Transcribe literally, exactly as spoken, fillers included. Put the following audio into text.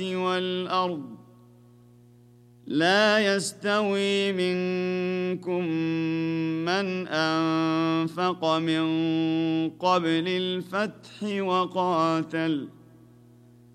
والأرض لا يستوي منكم من أنفق من قبل الفتح وقاتل